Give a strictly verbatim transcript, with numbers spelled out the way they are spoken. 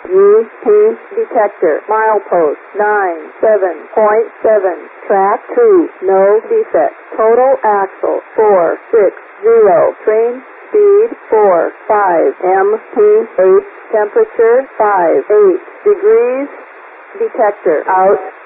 U P detector. Milepost nine seven point seven. Track two. No defect. Total axle four six zero. Train speed four five. M P eight. Temperature five eight degrees. Detector out.